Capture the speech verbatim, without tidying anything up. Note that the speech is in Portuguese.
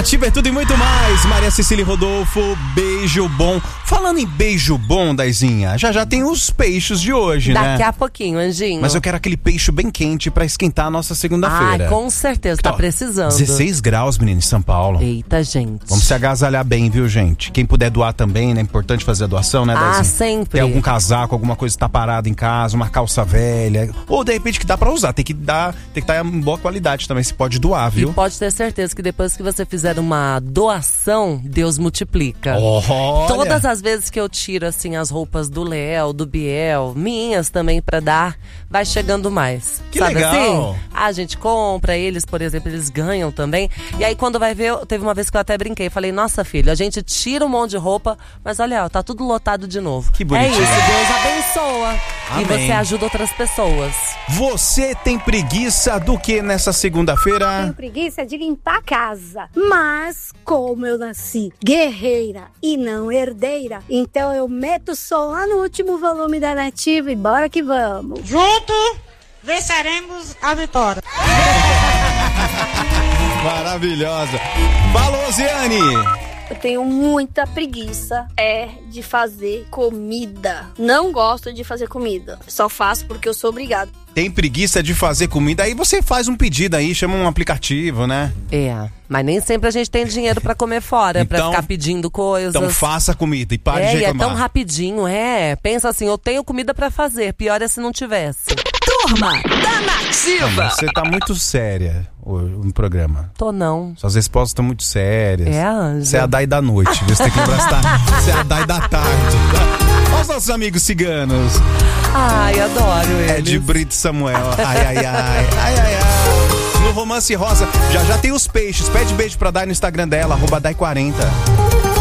Nativa é tudo e muito mais. Maria Cecília Rodolfo, beijo bom. Falando em beijo bom, Daizinha, já já tem os peixes de hoje, Daqui né? Daqui a pouquinho, Anjinho. Mas eu quero aquele peixe bem quente pra esquentar a nossa segunda-feira. Ah, com certeza, tá precisando. dezesseis graus, menino, em São Paulo. Eita, gente. Vamos se agasalhar bem, viu, gente? Quem puder doar também, né? É importante fazer a doação, né, Daizinha? Ah, sempre. Tem algum casaco, alguma coisa que tá parada em casa, uma calça velha. Ou, de repente, que dá pra usar. Tem que dar, tem que estar em boa qualidade também. Se pode doar, viu? E pode ter certeza que depois que você fizer uma doação, Deus multiplica. Olha. Todas as vezes que eu tiro, assim, as roupas do Léo, do Biel, minhas também pra dar, vai chegando mais. Que sabe legal. Assim? A gente compra, eles, por exemplo, eles ganham também. E aí, quando vai ver, teve uma vez que eu até brinquei. Falei, nossa, filho, a gente tira um monte de roupa, mas olha, ó, tá tudo lotado de novo. Que bonitinho. É isso, Deus abençoa. Amém. E você ajuda outras pessoas. Você tem preguiça do que nessa segunda-feira? Tenho preguiça de limpar a casa. Mas, como eu nasci guerreira e não herdeira, então eu meto o som lá no último volume da Nativa e bora que vamos. Junto venceremos a vitória. Maravilhosa. Falou, Ziane. Eu tenho muita preguiça é de fazer comida. Não gosto de fazer comida. Só faço porque eu sou obrigada. Tem preguiça de fazer comida, aí você faz um pedido aí, chama um aplicativo, né? É, mas nem sempre a gente tem dinheiro pra comer fora, Então- pra ficar pedindo coisas. Então faça comida e pare É, de e é reclamar. tão rapidinho, é. Pensa assim, eu tenho comida pra fazer, pior é se não tivesse. Turma da Nativa. Você tá muito séria hoje no programa. Tô não. Suas respostas estão muito sérias. É, Ângela. Você é a Dai da noite, viu? Você tem que lembrar se tá- você é a Dai da tarde. Olha os nossos amigos ciganos. Ai, adoro eles. É de Brito Samuel. Ai, ai, ai. Ai, ai, ai. No Romance Rosa, já já tem os peixes. Pede beijo pra Dai no Instagram dela, arroba Dai quarenta.